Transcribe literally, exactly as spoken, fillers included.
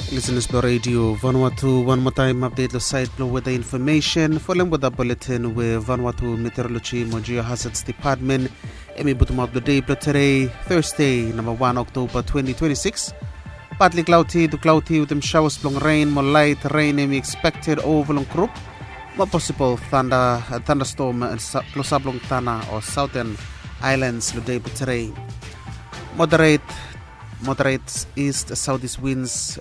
Listeners to Radio Vanuatu, one more time update the site below weather information. Following with the bulletin with Vanuatu Meteorology and Geohazards Department. Emi Butumab the day today, Thursday, number one October twenty twenty-six. Partly cloudy to cloudy with them showers, long rain, more light rain emi expected over long group. More possible thunder, uh, thunderstorm and close up long Tana or southern islands the day today. Moderate Moderate east southeast winds